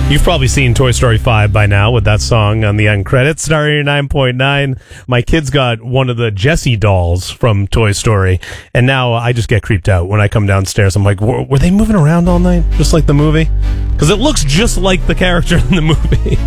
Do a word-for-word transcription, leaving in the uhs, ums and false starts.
You've probably seen Toy Story five by now with that song on the end credits. Star nine point nine. My kids got one of the Jessie dolls from Toy Story, and now I just get creeped out when I come downstairs. I'm like, were, were they moving around all night, just like the movie? Because it looks just like the character in the movie.